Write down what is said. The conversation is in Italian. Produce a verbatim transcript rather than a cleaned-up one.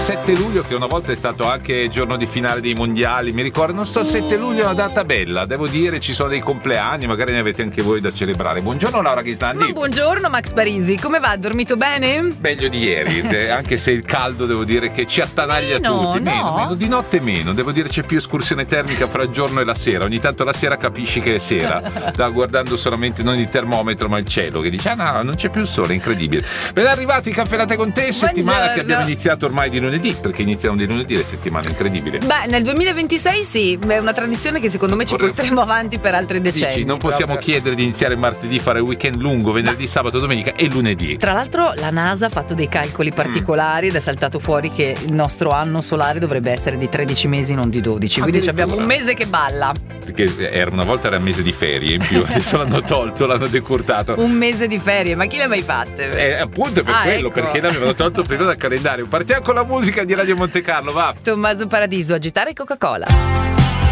sette luglio, che una volta è stato anche giorno di finale dei mondiali, mi ricordo, non so, sette luglio è una data bella, devo dire, ci sono dei compleanni, magari ne avete anche voi da celebrare. Buongiorno Laura Ghislandi. Ma buongiorno Max Parisi, come va? Dormito bene? Meglio di ieri, anche se il caldo devo dire che ci attanaglia Meno, tutti, meno, no? meno, di notte meno, devo dire c'è più escursione termica fra il giorno e la sera, ogni tanto la sera capisci che è sera, da guardando solamente non il termometro ma il cielo, che dice ah no, non c'è più il sole, incredibile. Ben arrivati, Caffè Latte con te, settimana Buongiorno. che abbiamo iniziato ormai di lunedì, perché iniziamo di lunedì le settimane, incredibile. Beh, nel duemilaventisei sì, è una tradizione che secondo me ci Vorrei- porteremo avanti per altri decenni. Dici, non possiamo proprio. chiedere di iniziare martedì, fare il weekend lungo, venerdì, sabato, domenica e lunedì. Tra l'altro la NASA ha fatto dei calcoli particolari ed è saltato fuori che il nostro anno solare dovrebbe essere di tredici mesi, non di dodici. Quindi ci abbiamo un mese che balla. Che era una volta era un mese di ferie in più, adesso l'hanno tolto, l'hanno decurtato. Un mese di ferie, ma chi le ha mai fatte? Eh, appunto per Ah, quello, ecco. perché l'avevano tolto prima dal calendario. Partiamo con la musica di Radio Monte Carlo, va. Tommaso Paradiso, agitare Coca-Cola.